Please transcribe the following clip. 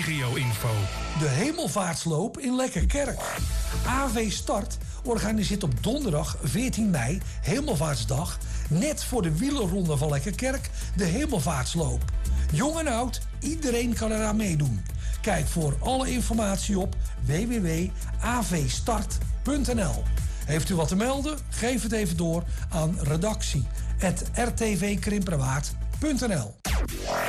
regio-info. De Hemelvaartsloop in Lekkerkerk. AV Start organiseert op donderdag 14 mei, Hemelvaartsdag, net voor de wielerronde van Lekkerkerk, de Hemelvaartsloop. Jong en oud, iedereen kan eraan meedoen. Kijk voor alle informatie op www.avstart.nl. Heeft u wat te melden? Geef het even door aan redactie@rtvkrimperwaard.nl.